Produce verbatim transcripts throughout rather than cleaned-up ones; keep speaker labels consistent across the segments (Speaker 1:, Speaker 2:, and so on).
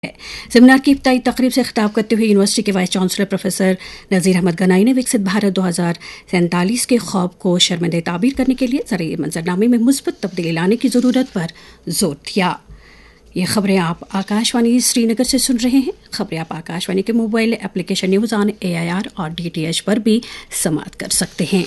Speaker 1: Seminar की इफ्ताई तकरीब से खिताब करते हुए यूनिवर्सिटी के वाइस चांसलर प्रोफेसर नज़ीर अहमद गनाई ने विकसित भारत दो हज़ार सैंतालीस के ख्वाब को शर्मंदे ताबीर करने के लिए ज़रिए मंजरनामे में मुस्बत तब्दीली लाने की ज़रूरत पर जोर दिया। ये खबरें आप आकाशवाणी श्रीनगर से सुन रहे हैं। खबरें आप आकाशवाणी के mobile application news on A I R और डी टी एच पर भी समाअत कर सकते हैं।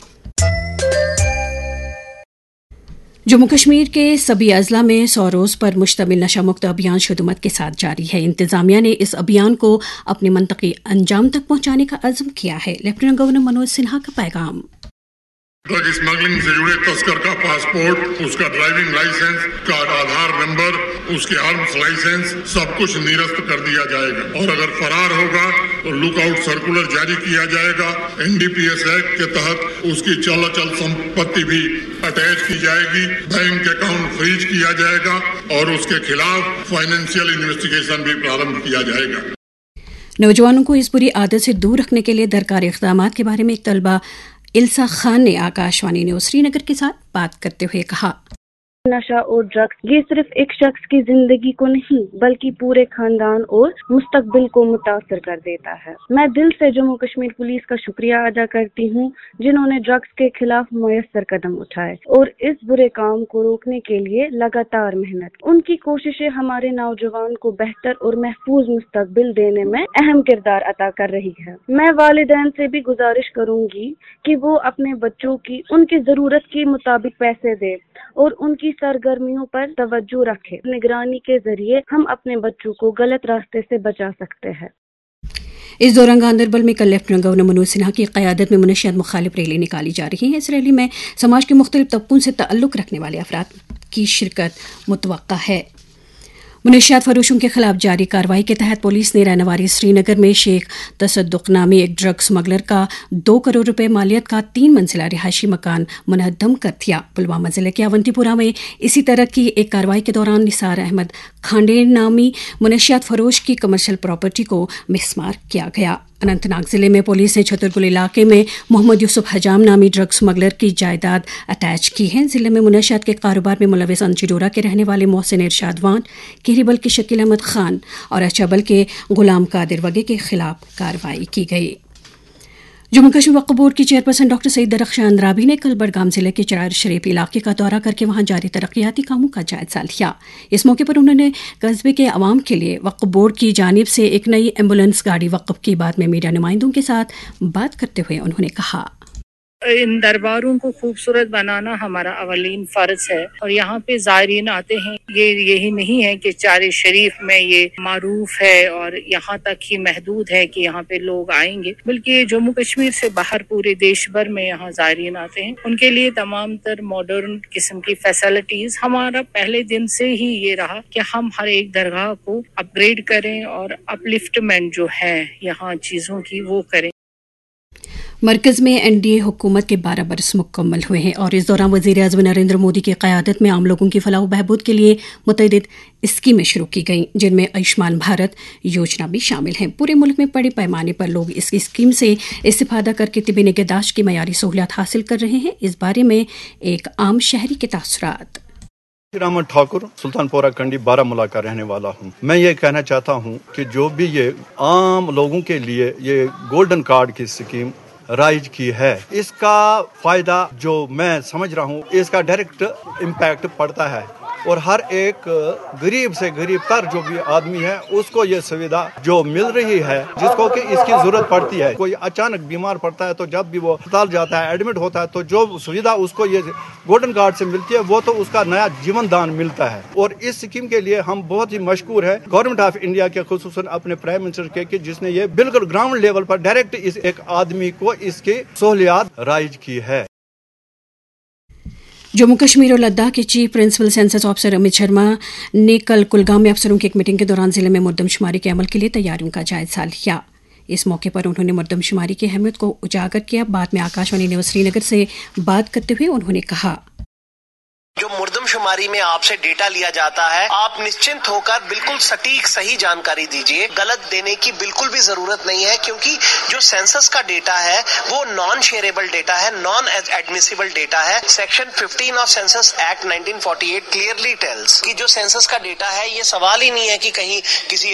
Speaker 1: जम्मू कश्मीर के सभी अजला में सौ रोज़ पर मुश्तमिल नशा मुक्त अभियान शुद्धमत के साथ जारी है। इंतजामिया ने इस अभियान को अपने मंतकी अंजाम तक पहुंचाने का अज़्म किया है। लेफ्टिनेंट गवर्नर मनोज सिन्हा का पैगाम।
Speaker 2: ड्रग स्मगलिंग से जुड़े तस्कर का पासपोर्ट, उसका ड्राइविंग लाइसेंस, का आधार नंबर, उसके आर्म्स लाइसेंस सब कुछ निरस्त कर दिया जाएगा और अगर फरार होगा तो लुकआउट सर्कुलर जारी किया जाएगा। N D P S act के तहत उसकी चल अचल संपत्ति भी अटैच की जाएगी, बैंक अकाउंट फ्रीज किया जाएगा और उसके खिलाफ फाइनेंशियल इन्वेस्टिगेशन भी प्रारंभ किया जाएगा।
Speaker 1: नौजवानों को इस बुरी आदत से दूर रखने के लिए दरकार इक़दाम के बारे में एक तलबा इल्सा खान ने आकाशवाणी न्यूज़ श्रीनगर के साथ बात करते हुए कहा,
Speaker 3: नशा और ड्रग्स ये सिर्फ एक शख्स की जिंदगी को नहीं बल्कि पूरे खानदान और मुस्तकबिल को मुतासर कर देता है। मैं दिल से जम्मू कश्मीर पुलिस का शुक्रिया अदा करती हूँ जिन्होंने ड्रग्स के खिलाफ मुयस्सर कदम उठाए और इस बुरे काम को रोकने के लिए लगातार मेहनत। उनकी कोशिशें हमारे नौजवान को बेहतर और महफूज मुस्तकबिल देने में अहम किरदार अदा कर रही है। मैं वालिदैन से भी गुजारिश करूंगी कि वो अपने बच्चों की उनकी जरूरत के मुताबिक पैसे दे और उनकी सरगर्मियों पर तवज्जो रखें। निगरानी के जरिए हम अपने बच्चों को गलत रास्ते से बचा सकते हैं।
Speaker 1: इस दौरान गांधरबल में कल लेफ्टिनेंट गवर्नर मनोज सिन्हा की क़यादत में मुनशियात मुखालिफ रैली निकाली जा रही है। इस रैली में समाज के मुख्तलिफ तबकों से ताल्लुक़ रखने वाले अफराद की शिरकत मुतवक्का है। मुनशियात फरोशों के खिलाफ जारी कार्रवाई के तहत पुलिस ने रहनवारी श्रीनगर में शेख तसद्दुक नामी एक ड्रग स्मगलर का दो करोड़ रुपए मालियत का तीन मंजिला रिहायशी मकान मुनहद्दम कर दिया। पुलवामा जिले के अवंतीपुरा में इसी तरह की एक कार्रवाई के दौरान निसार अहमद खांडे नामी मुनशियात फरोश की कमर्शियल प्रॉपर्टी को मिसमार किया गया। अनंतनाग जिले में पुलिस ने छतरपुर इलाके में मोहम्मद यूसुफ हजाम नामी ड्रग स्मगलर की जायदाद अटैच की है। जिले में मुनशियात के कारोबार में मुलविस अंचिडोरा के रहने वाले मोहसिन इरशाद वान, किरीबल के शकील अहमद खान और अचबल के गुलाम कादिर वगे के खिलाफ कार्रवाई की गई। जम्मू कश्मीर वक्फ बोर्ड की चेयरपर्सन डॉक्टर सईद दरख्शान अंद्राबी ने कल बडगाम जिले के चरार शरीफ इलाके का दौरा करके वहां जारी तरक्याती कामों का जायजा लिया। इस मौके पर उन्होंने कस्बे के अवाम के लिए वक्फ बोर्ड की जानिब से एक नई एम्बुलेंस गाड़ी वक्फ की बाद में मीडिया नुमाइंदों के साथ बात करते हुए उन्होंने कहा,
Speaker 4: इन दरबारों को खूबसूरत बनाना हमारा अवलीन फर्ज है और यहाँ पे ज़ायरीन आते हैं। ये यही नहीं है कि चारे शरीफ में ये मारूफ है और यहाँ तक ही महदूद है कि यहाँ पे लोग आएंगे, बल्कि जम्मू कश्मीर से बाहर पूरे देश भर में यहाँ ज़ायरीन आते हैं। उनके लिए तमाम तर मॉडर्न किस्म की फैसिलिटीज। हमारा पहले दिन से ही ये रहा कि हम हर एक दरगाह को अपग्रेड करें और अपलिफ्टमेंट जो है यहाँ चीज़ों की वो करें।
Speaker 1: मरकज में एन डी ए हुकूमत के बारह बरस मुकम्मल हुए हैं और इस दौरान वज़ीर आज़म नरेंद्र मोदी की क़यादत में आम लोगों की फलाह व बहबूद के लिए मुतअद्दिद स्कीमें शुरू की गईं, जिनमें आयुष्मान भारत योजना भी शामिल है। पूरे मुल्क में बड़े पैमाने पर लोग इस स्कीम से इस्तिफादा करके तिबी निगहदाश्त की मयारी सहूलियात हासिल कर रहे हैं। इस बारे में एक आम शहरी के तासुरात।
Speaker 5: रामन ठाकुर, सुल्तानपुरा कंडी बारामूला का रहने वाला हूँ। मैं ये कहना चाहता हूँ कि जो भी ये आम लोगों के लिए ये गोल्डन कार्ड की स्कीम राइज की है, इसका फायदा जो मैं समझ रहा हूँ इसका डायरेक्ट इम्पैक्ट पड़ता है और हर एक गरीब से गरीब तर जो भी आदमी है उसको ये सुविधा जो मिल रही है, जिसको कि इसकी जरूरत पड़ती है। कोई अचानक बीमार पड़ता है तो जब भी वो अस्पताल जाता है, एडमिट होता है, तो जो सुविधा उसको ये गोल्डन कार्ड से मिलती है वो तो उसका नया जीवन दान मिलता है। और इस स्कीम के लिए हम बहुत ही मशकूर है गवर्नमेंट ऑफ इंडिया के, खुसूसन अपने प्राइम मिनिस्टर के, कि जिसने ये बिल्कुल ग्राउंड लेवल पर डायरेक्ट इस एक आदमी को इसकी सहूलियात राइज की है।
Speaker 1: जम्मू कश्मीर और लद्दाख के chief principal census officer Amit Sharma ने कल कुलगाम में अफसरों की एक मीटिंग के दौरान जिले में मुर्दमशुमारी के अमल के लिए तैयारियों का जायजा लिया। इस मौके पर उन्होंने मुर्दमशुमारी की अहमियत को उजागर किया। बाद में आकाशवाणी न्यूज़ श्रीनगर से बात करते हुए उन्होंने कहा,
Speaker 6: جو مردم شماری میں آپ سے ڈیٹا لیا جاتا ہے آپ نشچنت ہو کر بالکل سٹیک صحیح جانکاری دیجیے، غلط دینے کی بالکل بھی ضرورت نہیں ہے، کیونکہ جو سینسس کا ڈیٹا ہے وہ نان شیئریبل ڈیٹا ہے، نان ایڈمیسیبل ڈیٹا ہے۔ Section fifteen of census act nineteen forty eight clearly tells کہ جو سینسس کا ڈیٹا ہے یہ سوال ہی نہیں ہے کہ کہیں کسی